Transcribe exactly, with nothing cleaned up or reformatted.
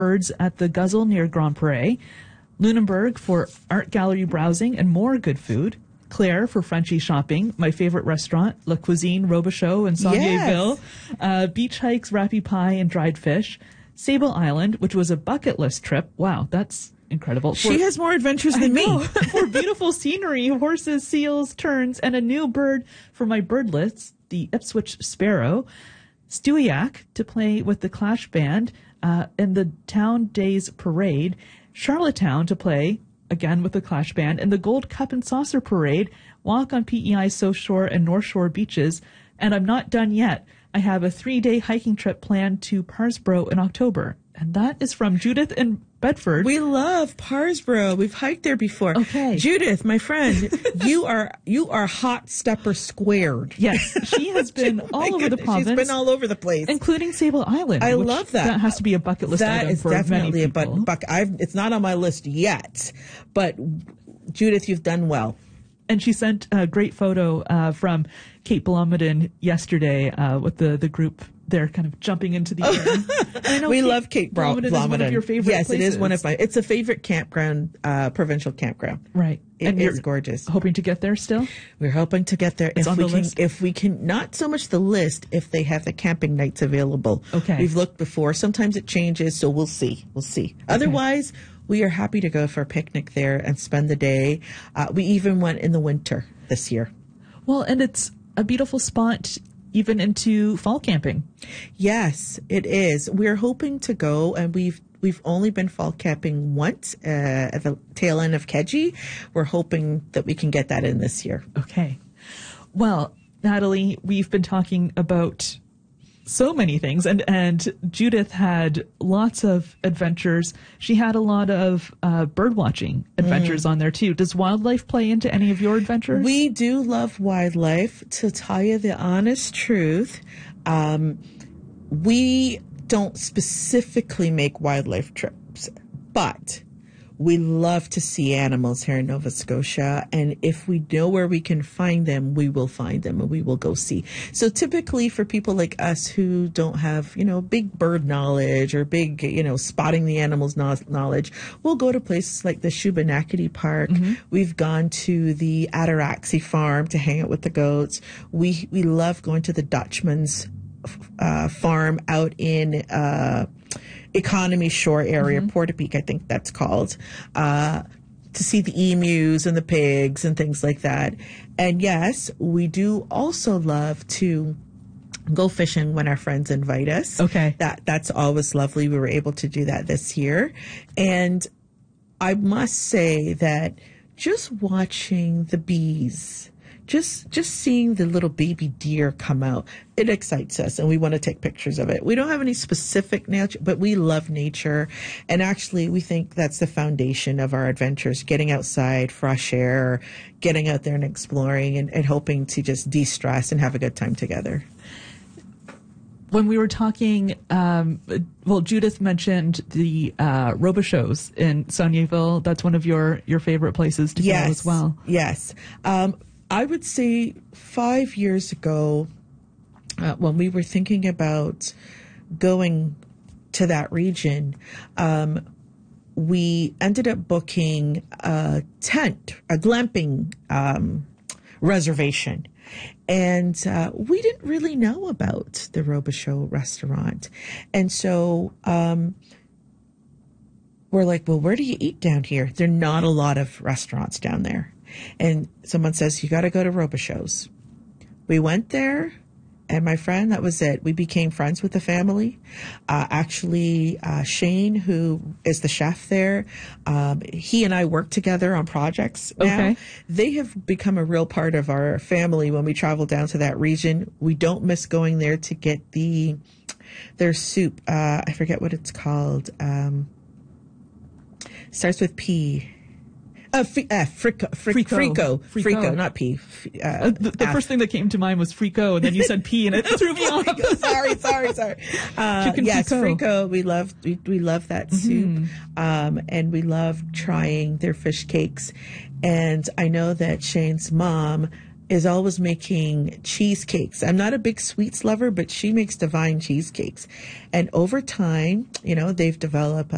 birds at the Guzzle near Grand Prairie, Lunenburg for art gallery browsing and more good food, Claire for Frenchy shopping, my favorite restaurant, La Cuisine Robichaud in Saulierville, yes. uh, beach hikes, Rappy Pie, and dried fish, Sable Island, which was a bucket list trip. Wow, that's incredible. She for, has more adventures than me. For beautiful scenery, horses, seals, terns, and a new bird for my bird list, the Ipswich sparrow, Stewiacke to play with the Clash Band, uh, and the Town Days Parade, Charlottetown to play again with the Clash Band, and the Gold Cup and Saucer Parade, walk on P E I South Shore and North Shore beaches. And I'm not done yet. I have a three-day hiking trip planned to Parsboro in October. And that is from Judith in Bedford. We love Parsboro. We've hiked there before. Okay. Judith, my friend, you are you are hot stepper squared. Yes. She has been oh all over goodness. the province. She's been all over the place. Including Sable Island. I which, love that. That has to be a bucket list that item is for definitely many a people. bu- bucket. I've, it's not on my list yet, but Judith, you've done well. And she sent a great photo uh, from Cape Blomidon yesterday uh, with the, the group there kind of jumping into the air. I know we Cape love Cape Blomidon. Blomidon is one of your favorite Yes, places. it is one of my, it's a favorite campground, uh, provincial campground. Right. It and is gorgeous. Hoping to get there still? We're hoping to get there It's if on we the can, list? if we can, not so much the list, if they have the camping nights available. Okay. We've looked before. Sometimes it changes, so we'll see. We'll see. Okay. Otherwise, we are happy to go for a picnic there and spend the day. Uh, we even went in the winter this year. Well, and it's a beautiful spot even into fall camping. Yes, it is. We're hoping to go, and we've we've only been fall camping once uh, at the tail end of Keji. We're hoping that we can get that in this year. Okay. Well, Natalie, we've been talking about so many things, and, and Judith had lots of adventures. She had a lot of uh, bird watching adventures mm. on there too. Does wildlife play into any of your adventures? We do love wildlife. To tell you the honest truth, um, we don't specifically make wildlife trips, but we love to see animals here in Nova Scotia, and if we know where we can find them, we will find them and we will go see. So typically for people like us who don't have, you know, big bird knowledge or big, you know, spotting the animals knowledge, we'll go to places like the Shubenacadie Park. Mm-hmm. We've gone to the Ataraxie Farm to hang out with the goats. We we love going to the Dutchman's uh, farm out in uh Economy Shore area, mm-hmm. Portapique, I think that's called, uh, to see the emus and the pigs and things like that. And yes, we do also love to go fishing when our friends invite us. Okay. That, that's always lovely. We were able to do that this year. And I must say that just watching the bees, Just just seeing the little baby deer come out, it excites us, and we want to take pictures of it. We don't have any specific nature, but we love nature, and actually we think that's the foundation of our adventures, getting outside, fresh air, getting out there and exploring, and, and hoping to just de-stress and have a good time together. When we were talking, um, well, Judith mentioned the uh, Robichauds in Saulierville. That's one of your, your favorite places to yes, go as well. Yes. Um, I would say five years ago, uh, when we were thinking about going to that region, um, we ended up booking a tent, a glamping um, reservation. And uh, we didn't really know about the Robichaud restaurant. And so um, we're like, well, where do you eat down here? There are not a lot of restaurants down there. And someone says, you got to go to Robichaud's. We went there, and my friend, that was it. We became friends with the family. Uh, actually, uh, Shane, who is the chef there, um, he and I work together on projects now. Okay. They have become a real part of our family when we travel down to that region. We don't miss going there to get the their soup. Uh, I forget what it's called. Um, starts with P. Uh, f- uh, frico, fric- frico, frico, frico, not P. Uh, uh, the the first thing that came to mind was frico, and then you said P, and it threw me off. sorry, sorry, sorry. Uh, Chicken yes, frico. frico. We love we, we love that Mm-hmm. soup, um, and we love trying their fish cakes. And I know that Shane's mom is always making cheesecakes. I'm not a big sweets lover, but she makes divine cheesecakes. And over time, you know, they've developed